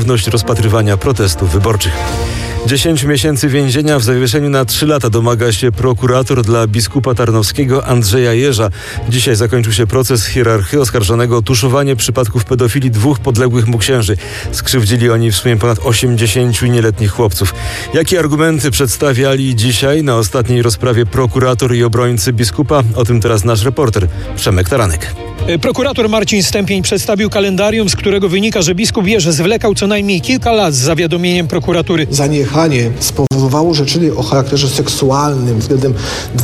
rozpatrywania protestów wyborczych. 10 miesięcy więzienia w zawieszeniu na 3 lata domaga się prokurator dla biskupa tarnowskiego Andrzeja Jerza. Dzisiaj zakończył się proces hierarchy oskarżonego o tuszowanie przypadków pedofilii 2 podległych mu księży. Skrzywdzili oni w sumie ponad 80 nieletnich chłopców. Jakie argumenty przedstawiali dzisiaj na ostatniej rozprawie prokurator i obrońcy biskupa? O tym teraz nasz reporter Przemek Taranek. Prokurator Marcin Stępień przedstawił kalendarium, z którego wynika, że biskup Jerzy zwlekał co najmniej kilka lat z zawiadomieniem prokuratury. Zaniechanie spowodowało, że czyny o charakterze seksualnym względem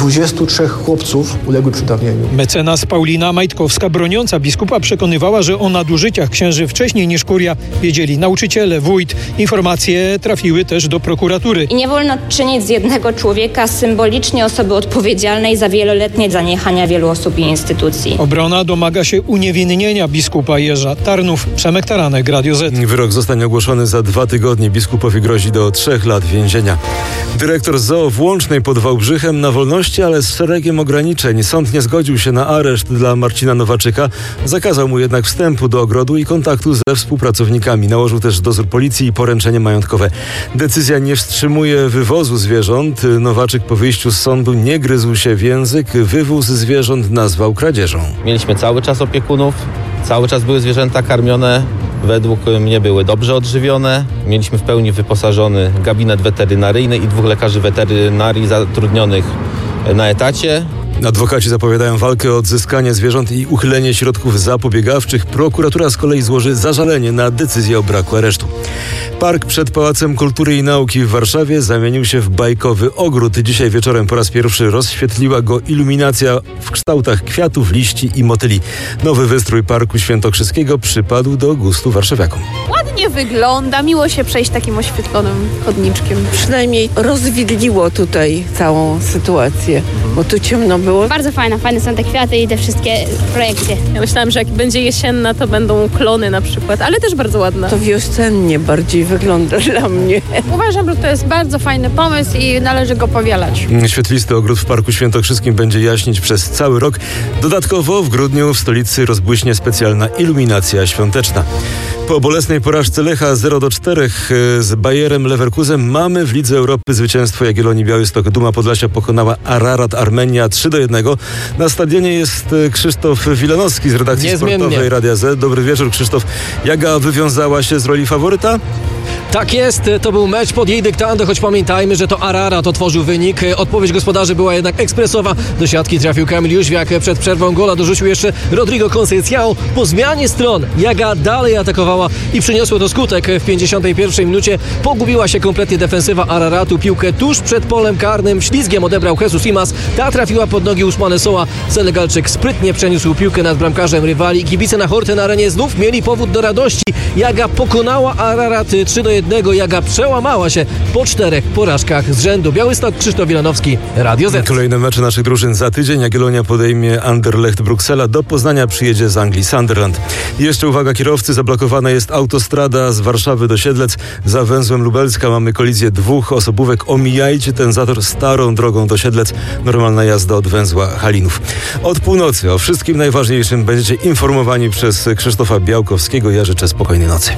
23 chłopców uległy przedawnieniu. Mecenas Paulina Majtkowska, broniąca biskupa, przekonywała, że o nadużyciach księży wcześniej niż kuria wiedzieli nauczyciele, wójt. Informacje trafiły też do prokuratury. I nie wolno czynić z jednego człowieka symbolicznie osoby odpowiedzialnej za wieloletnie zaniechania wielu osób i instytucji. Obrona domaga się uniewinnienia biskupa Jerza. Tarnów, Przemek Taranek, Radio Z. Wyrok zostanie ogłoszony za 2 tygodnie. Biskupowi grozi do 3 lat więzienia. Dyrektor zoo w Łącznej pod Wałbrzychem na wolności, ale z szeregiem ograniczeń. Sąd nie zgodził się na areszt dla Marcina Nowaczyka. Zakazał mu jednak wstępu do ogrodu i kontaktu ze współpracownikami. Nałożył też dozór policji i poręczenie majątkowe. Decyzja nie wstrzymuje wywozu zwierząt. Nowaczyk po wyjściu z sądu nie gryzł się w język. Wywóz zwierząt nazwał kradzieżą. Mieliśmy cały czas opiekunów, cały czas były zwierzęta karmione, według mnie były dobrze odżywione. Mieliśmy w pełni wyposażony gabinet weterynaryjny i 2 lekarzy weterynarii zatrudnionych na etacie. Adwokaci zapowiadają walkę o odzyskanie zwierząt i uchylenie środków zapobiegawczych. Prokuratura z kolei złoży zażalenie na decyzję o braku aresztu. Park przed Pałacem Kultury i Nauki w Warszawie zamienił się w bajkowy ogród. Dzisiaj wieczorem po raz pierwszy rozświetliła go iluminacja w kształtach kwiatów, liści i motyli. Nowy wystrój Parku Świętokrzyskiego przypadł do gustu warszawiakom. Ładnie wygląda, miło się przejść takim oświetlonym chodniczkiem. Przynajmniej rozwidliło tutaj całą sytuację, bo tu ciemno było. Bardzo fajne są te kwiaty i te wszystkie projekcje. Ja myślałam, że jak będzie jesienna, to będą klony na przykład, ale też bardzo ładne. To wiosennie bardziej wygląda dla mnie. Uważam, że to jest bardzo fajny pomysł i należy go powielać. Świetlisty ogród w Parku Świętokrzyskim będzie jaśnieć przez cały rok. Dodatkowo w grudniu w stolicy rozbłyśnie specjalna iluminacja świąteczna. Po bolesnej porażce Lecha 0-4 z Bayerem Leverkusen mamy w Lidze Europy zwycięstwo Jagiellonii Białystok. Duma Podlasia pokonała Ararat Armenia 3-1. Na stadionie jest Krzysztof Wilanowski z redakcji sportowej Radia Z. Dobry wieczór, Krzysztof. Jaga wywiązała się z roli faworyta? Tak jest, to był mecz pod jej dyktando, choć pamiętajmy, że to Ararat otworzył wynik. Odpowiedź gospodarzy była jednak ekspresowa. Do siatki trafił Kamil Jóźwiak. Przed przerwą gola dorzucił jeszcze Rodrigo Conceição. Po zmianie stron Jaga dalej atakowała i przyniosło to skutek. W 51 minucie pogubiła się kompletnie defensywa Araratu. Piłkę tuż przed polem karnym ślizgiem odebrał Jesus Imas. Ta trafiła pod nogi Ousmane Soa. Senegalczyk sprytnie przeniósł piłkę nad bramkarzem rywali. Kibice na Horten Arenie znów mieli powód do radości. Jaga pokonała Ararat 3-1. Jaga przełamała się po 4 porażkach z rzędu. Białystok, Krzysztof Wilanowski, Radio Z. Kolejne mecze naszych drużyn za tydzień. Jagiellonia podejmie Anderlecht Bruksela. Do Poznania przyjedzie z Anglii Sunderland. I jeszcze uwaga kierowcy, zablokowana jest autostrada z Warszawy do Siedlec. Za węzłem Lubelska mamy kolizję 2 osobówek. Omijajcie ten zator starą drogą do Siedlec. Normalna jazda od węzła Halinów. Od północy o wszystkim najważniejszym będziecie informowani przez Krzysztofa Białkowskiego. Ja życzę spokojnej nocy.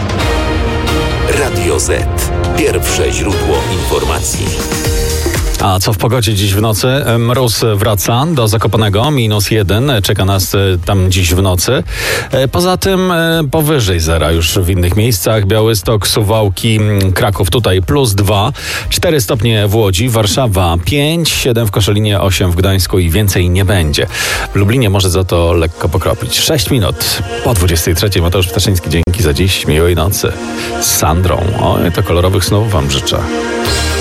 Radio Z. Pierwsze źródło informacji. A co w pogodzie dziś w nocy? Mróz wraca do Zakopanego, -1. Czeka nas tam dziś w nocy. Poza tym powyżej zera już w innych miejscach. Białystok, Suwałki, Kraków tutaj +2. 4 stopnie w Łodzi, Warszawa 5, 7 w Koszalinie, 8 w Gdańsku i więcej nie będzie. W Lublinie może za to lekko pokropić. 6 minut po 23. Mateusz Ptaszyński, dzięki za dziś. Miłej nocy z Sandrą. Oj, to kolorowych snów wam życzę.